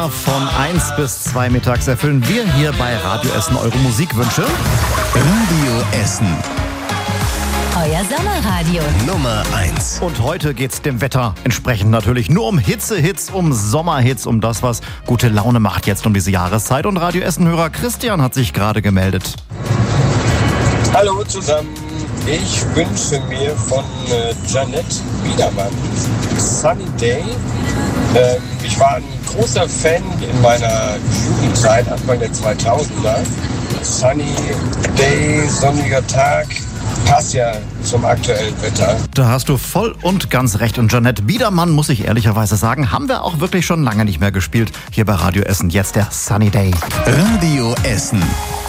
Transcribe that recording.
Immer von 1 bis 2 mittags erfüllen wir hier bei Radio Essen eure Musikwünsche. Radio Essen. Euer Sommerradio. Nummer 1. Und heute geht's dem Wetter entsprechend natürlich nur um Hitzehits, um Sommerhits, um das, was gute Laune macht jetzt um diese Jahreszeit. Und Radio Essen-Hörer Christian hat sich gerade gemeldet. Hallo zusammen. Ich wünsche mir von Jeanette Biedermann Sunny Day. Ich war ein großer Fan in meiner Jugendzeit, Anfang der 2000er. Sunny Day, sonniger Tag, passt ja zum aktuellen Wetter. Da hast du voll und ganz recht. Und Jeanette Biedermann, muss ich ehrlicherweise sagen, haben wir auch wirklich schon lange nicht mehr gespielt. Hier bei Radio Essen, jetzt der Sunny Day. Radio Essen.